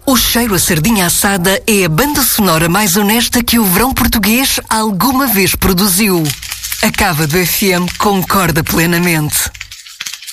O Cheiro a Sardinha Assada é a banda sonora mais honesta que o verão português alguma vez produziu. A Cava do FM concorda plenamente.